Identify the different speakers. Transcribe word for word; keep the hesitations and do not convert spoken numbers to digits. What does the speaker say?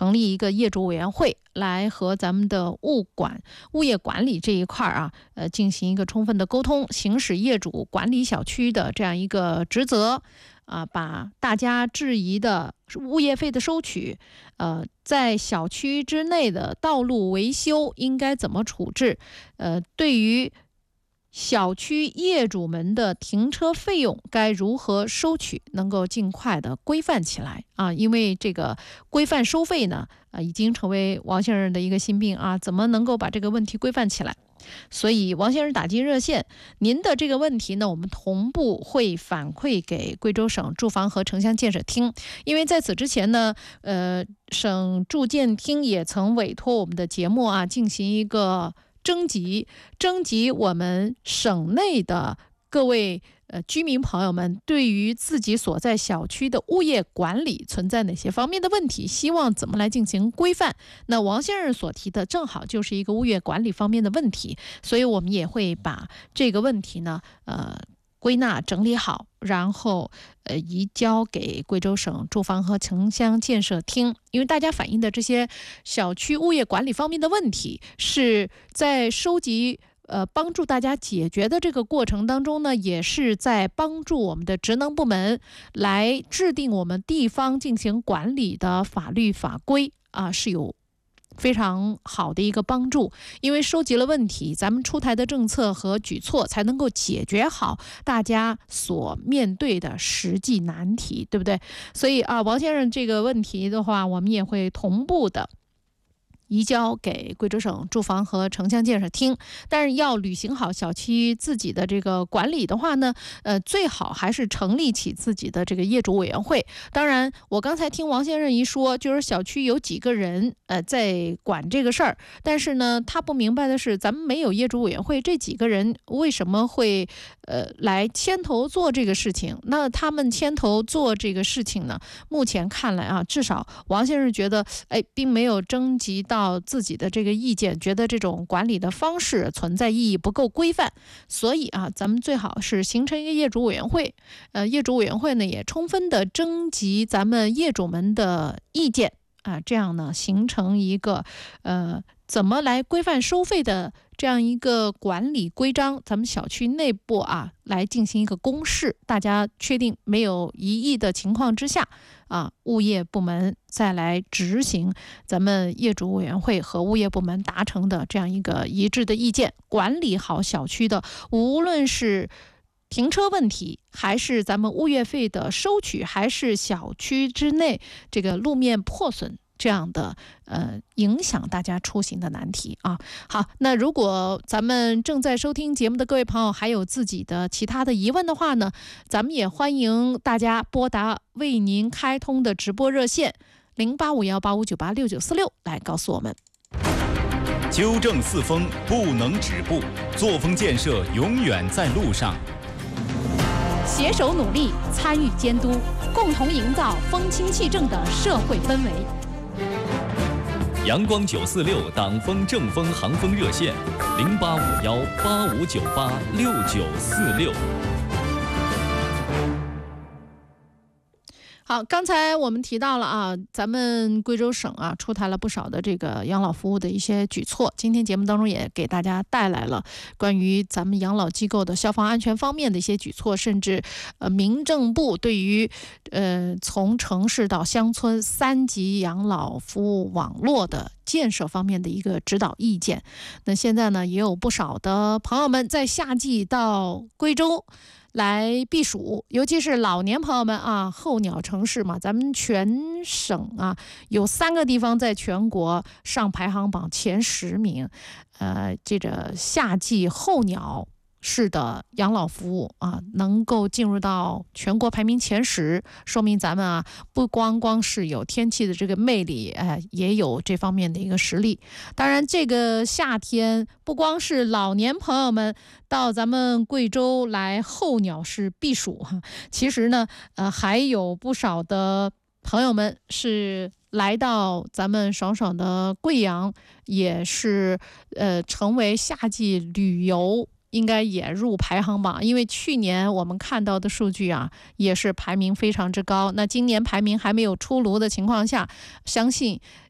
Speaker 1: 成立一个业主委员会，来和咱们的物管、物业管理这一块啊，呃，进行一个充分的沟通，行使业主管理小区的这样一个职责。啊，把大家质疑的物业费的收取，呃，在小区之内的道路维修应该怎么处置？呃，对于小区业主们的停车费用该如何收取，能够尽快的规范起来啊！因为这个规范收费呢，啊，已经成为王先生的一个心病啊，怎么能够把这个问题规范起来？所以王先生打进热线，您的这个问题呢，我们同步会反馈给贵州省住房和城乡建设厅。因为在此之前呢，呃，省住建厅也曾委托我们的节目啊，进行一个征集，征集我们省内的各位呃居民朋友们对于自己所在小区的物业管理存在哪些方面的问题，希望怎么来进行规范。那王先生所提的正好就是一个物业管理方面的问题，所以我们也会把这个问题呢，呃。归纳整理好，然后呃移交给贵州省住房和城乡建设厅。因为大家反映的这些小区物业管理方面的问题，是在收集呃帮助大家解决的这个过程当中呢，也是在帮助我们的职能部门来制定我们地方进行管理的法律法规啊，是有非常好的一个帮助。因为收集了问题，咱们出台的政策和举措才能够解决好大家所面对的实际难题，对不对？所以啊，王先生这个问题的话，我们也会同步的移交给贵州省住房和城乡建设厅。但是要履行好小区自己的这个管理的话呢，呃，最好还是成立起自己的这个业主委员会。当然，我刚才听王先生一说，就是小区有几个人呃在管这个事儿，但是呢，他不明白的是，咱们没有业主委员会，这几个人为什么会呃来牵头做这个事情？那他们牵头做这个事情呢，目前看来啊，至少王先生觉得，哎，并没有征集到自己的这个意见，觉得这种管理的方式存在意义不够规范，所以啊，咱们最好是形成一个业主委员会。呃，业主委员会呢也充分的征集咱们业主们的意见啊，这样呢形成一个呃怎么来规范收费的这样一个管理规章，咱们小区内部啊来进行一个公示，大家确定没有异议的情况之下啊，物业部门再来执行咱们业主委员会和物业部门达成的这样一个一致的意见，管理好小区的无论是停车问题，还是咱们物业费的收取，还是小区之内这个路面破损这样的呃影响大家出行的难题啊。好，那如果咱们正在收听节目的各位朋友还有自己的其他的疑问的话呢，咱们也欢迎大家拨打为您开通的直播热线零八五幺八五九八六九四六来告诉我们。
Speaker 2: 纠正四风不能止步，作风建设永远在路上。
Speaker 3: 携手努力，参与监督，共同营造风清气正的社会氛围。
Speaker 4: 阳光九四六党风正风航风热线零八五幺八五九八六九四六。
Speaker 1: 好，刚才我们提到了啊，咱们贵州省啊出台了不少的这个养老服务的一些举措。今天节目当中也给大家带来了关于咱们养老机构的消防安全方面的一些举措，甚至呃民政部对于呃从城市到乡村三级养老服务网络的建设方面的一个指导意见。那现在呢，也有不少的朋友们在夏季到贵州来避暑，尤其是老年朋友们啊，候鸟城市嘛，咱们全省啊有三个地方在全国上排行榜前十名，呃，这个夏季候鸟式的养老服务啊，能够进入到全国排名前十，说明咱们啊不光光是有天气的这个魅力，哎、呃，也有这方面的一个实力。当然，这个夏天不光是老年朋友们到咱们贵州来候鸟式避暑哈，其实呢，呃，还有不少的朋友们是来到咱们爽爽的贵阳，也是呃成为夏季旅游应该也入排行榜，因为去年我们看到的数据啊，也是排名非常之高。那今年排名还没有出炉的情况下，相信